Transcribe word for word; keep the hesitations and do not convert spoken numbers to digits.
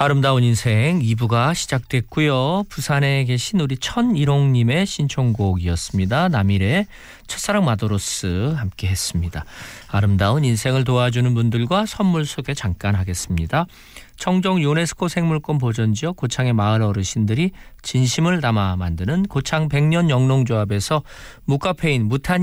아름다운 인생 이 부가 시작됐고요. 부산에 계신 우리 천일홍님의 신청곡이었습니다. 남일의 첫사랑 마도로스 함께 했습니다. 아름다운 인생을 도와주는 분들과 선물 소개 잠깐 하겠습니다. 청정 유네스코 생물권 보전지역 고창의 마을 어르신들이 진심을 담아 만드는 고창 백년 영농조합에서 무카페인 무탄